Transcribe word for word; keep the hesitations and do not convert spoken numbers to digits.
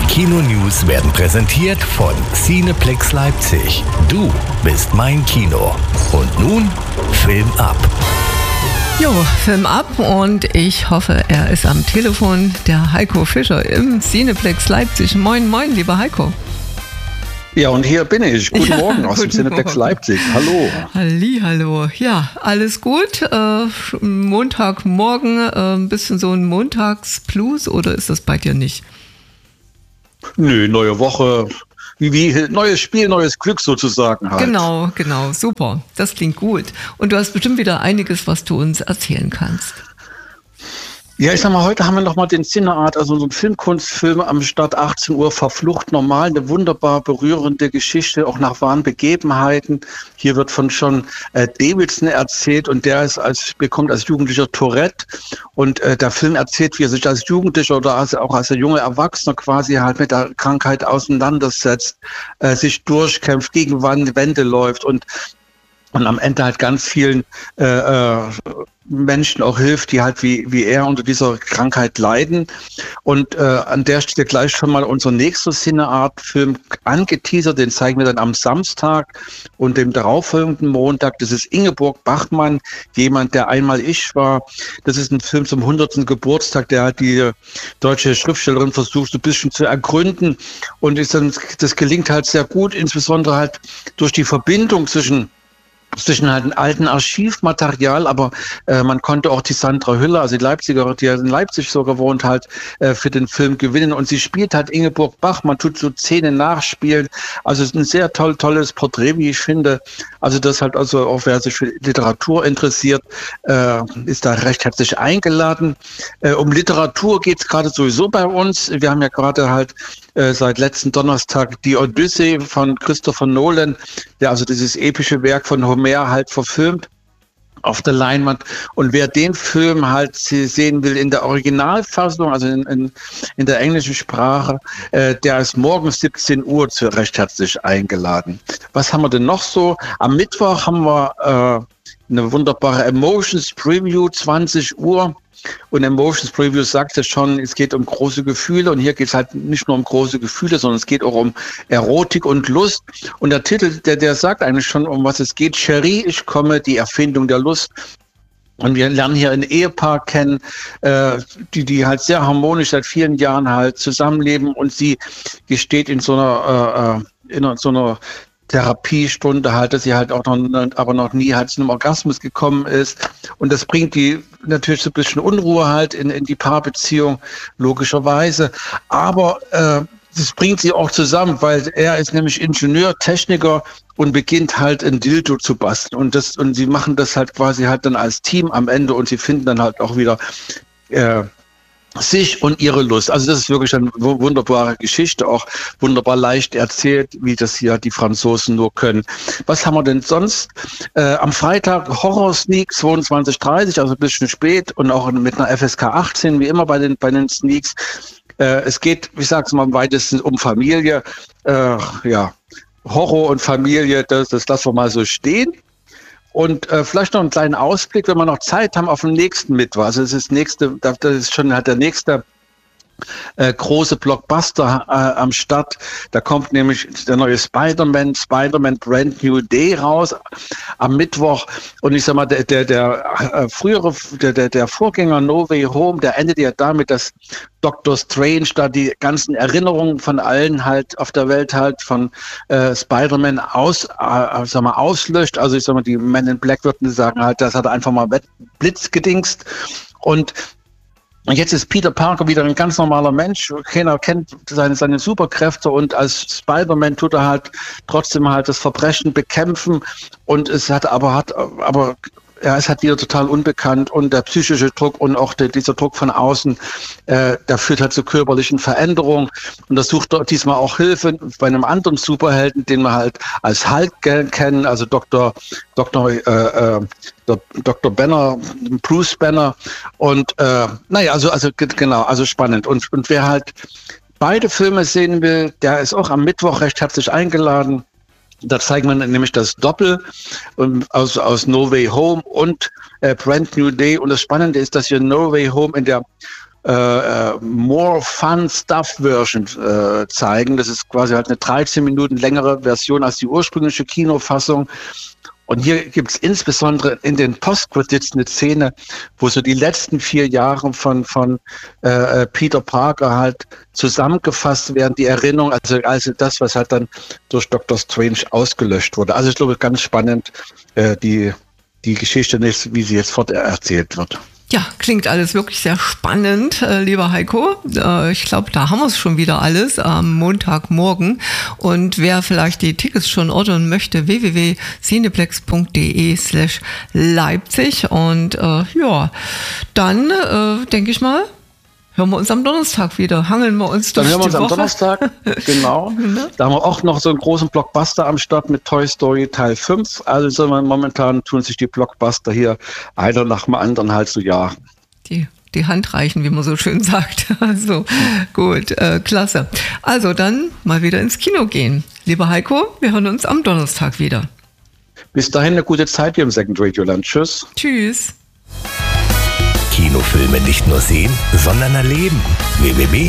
Kino-News werden präsentiert von Cineplex Leipzig. Du bist mein Kino. Und nun Film ab. Jo, Film ab und ich hoffe, er ist am Telefon, der Heiko Fischer im Cineplex Leipzig. Moin, moin, lieber Heiko. Ja, und hier bin ich. Guten ja, Morgen aus dem Cineplex Leipzig. Hallo. Hallihallo. Ja, alles gut. Äh, Montagmorgen, äh, ein bisschen so ein Montagsblues oder ist das bei dir nicht? Nö, neue Woche. Wie, wie neues Spiel, neues Glück sozusagen halt. Genau, genau, super. Das klingt gut. Und du hast bestimmt wieder einiges, was du uns erzählen kannst. Ja, ich sag mal, heute haben wir nochmal den Cineart, also so einen Filmkunstfilm am Start, achtzehn Uhr, Verflucht normal, eine wunderbar berührende Geschichte, auch nach wahren Begebenheiten. Hier wird von John äh, Davidson erzählt und der ist als, bekommt als Jugendlicher Tourette und äh, der Film erzählt, wie er sich als Jugendlicher oder als, auch als junger Erwachsener quasi halt mit der Krankheit auseinandersetzt, äh, sich durchkämpft, gegen Wände läuft und Und am Ende halt ganz vielen äh, äh, Menschen auch hilft, die halt wie wie er unter dieser Krankheit leiden. Und äh, an der Stelle gleich schon mal unser nächster Cineart-Film angeteasert. Den zeigen wir dann am Samstag und dem darauffolgenden Montag. Das ist Ingeborg Bachmann, jemand, der einmal ich war. Das ist ein Film zum hundertsten Geburtstag, der halt die deutsche Schriftstellerin versucht, so ein bisschen zu ergründen. Und ist dann, das gelingt halt sehr gut, insbesondere halt durch die Verbindung zwischen zwischen halt einem alten Archivmaterial, aber äh, man konnte auch die Sandra Hüller, also die Leipziger, die in Leipzig so gewohnt halt, äh, für den Film gewinnen. Und sie spielt halt Ingeborg Bach, man tut so Szenen nachspielen. Also es ist ein sehr toll, tolles Porträt, wie ich finde. Also das halt also auch, wer sich für Literatur interessiert, äh, ist da recht herzlich eingeladen. Äh, um Literatur geht's gerade sowieso bei uns. Wir haben ja gerade halt äh, seit letzten Donnerstag die Odyssee von Christopher Nolan, der also dieses epische Werk von Homer halt verfilmt auf der Leinwand. Und wer den Film halt sehen will in der Originalfassung, also in, in, in der englischen Sprache, äh, der ist morgen siebzehn Uhr zu recht herzlich eingeladen. Was haben wir denn noch so? Am Mittwoch haben wir äh, eine wunderbare Emotions Preview, zwanzig Uhr. Und Emotions Preview sagt ja schon, es geht um große Gefühle und hier geht es halt nicht nur um große Gefühle, sondern es geht auch um Erotik und Lust. Und der Titel, der, der sagt eigentlich schon, um was es geht. Cherie, ich komme, die Erfindung der Lust. Und wir lernen hier ein Ehepaar kennen, äh, die, die halt sehr harmonisch seit vielen Jahren halt zusammenleben und sie gesteht in so einer, äh, in so einer Therapiestunde halt, dass sie halt auch noch, aber noch nie halt zu einem Orgasmus gekommen ist. Und das bringt die natürlich so ein bisschen Unruhe halt in, in die Paarbeziehung, logischerweise. Aber äh, das bringt sie auch zusammen, weil er ist nämlich Ingenieur, Techniker und beginnt halt ein Dildo zu basteln. Und das, und sie machen das halt quasi halt dann als Team am Ende und sie finden dann halt auch wieder äh, sich und ihre Lust. Also das ist wirklich eine wunderbare Geschichte, auch wunderbar leicht erzählt, wie das hier die Franzosen nur können. Was haben wir denn sonst? Äh, am Freitag Horror-Sneak zweiundzwanzig Uhr dreißig, also ein bisschen spät und auch mit einer F S K achtzehn, wie immer bei den, bei den Sneaks. Äh, es geht, ich sag's mal, am weitesten um Familie. Äh, ja, Horror und Familie, das, das lassen wir mal so stehen. Und äh, vielleicht noch einen kleinen Ausblick, wenn wir noch Zeit haben, auf den nächsten Mittwoch. Also es ist nächste, das ist schon halt der nächste äh, große Blockbuster äh, am Start. Da kommt nämlich der neue Spider-Man, Spider-Man Brand New Day raus am Mittwoch. Und ich sag mal, der, der, der äh, frühere, der, der, der Vorgänger No Way Home, der endet ja damit, dass Doctor Strange da die ganzen Erinnerungen von allen halt auf der Welt halt von äh, Spider-Man aus, äh, sag mal, auslöscht. Also ich sag mal, die Men in Black würden sagen halt, das hat er einfach mal Blitz gedingst. Und Und jetzt ist Peter Parker wieder ein ganz normaler Mensch. Keiner kennt seine, seine Superkräfte und als Spider-Man tut er halt trotzdem halt das Verbrechen bekämpfen und es hat aber hat aber er ist halt wieder total unbekannt und der psychische Druck und auch der, dieser Druck von außen, äh, der führt halt zu körperlichen Veränderungen und das sucht dort diesmal auch Hilfe bei einem anderen Superhelden, den wir halt als Hulk kennen, also Doktor Doktor äh, äh, Doktor Banner, Bruce Banner und äh, naja, also also genau, also spannend und und wer halt beide Filme sehen will, der ist auch am Mittwoch recht herzlich eingeladen. Da zeigen wir nämlich das Doppel aus, aus No Way Home und äh, Brand New Day. Und das Spannende ist, dass wir No Way Home in der äh, More Fun Stuff Version äh, zeigen. Das ist quasi halt eine dreizehn Minuten längere Version als die ursprüngliche Kinofassung. Und hier gibt es insbesondere in den Postcredits eine Szene, wo so die letzten vier Jahre von, von äh, Peter Parker halt zusammengefasst werden, die Erinnerung, also, also das, was halt dann durch Doktor Strange ausgelöscht wurde. Also ich glaube, ganz spannend, äh, die, die Geschichte, wie sie jetzt forterzählt wird. Ja, klingt alles wirklich sehr spannend, äh, lieber Heiko. Äh, ich glaube, da haben wir es schon wieder alles am Montagmorgen. Und wer vielleicht die Tickets schon ordern möchte, w w w punkt cineplex punkt de slash Leipzig. Und äh, ja, dann äh, denke ich mal, hören wir uns am Donnerstag wieder. Hangeln wir uns durch die Woche. Dann hören wir uns am Donnerstag, genau. Da haben wir auch noch so einen großen Blockbuster am Start mit Toy Story Teil fünf. Also momentan tun sich die Blockbuster hier einer nach dem anderen halt so, ja. Die, die Hand reichen, wie man so schön sagt. Also gut, äh, klasse. Also dann mal wieder ins Kino gehen. Lieber Heiko, wir hören uns am Donnerstag wieder. Bis dahin eine gute Zeit hier im Second Radio Land. Tschüss. Tschüss. Kinofilme nicht nur sehen, sondern erleben. w w w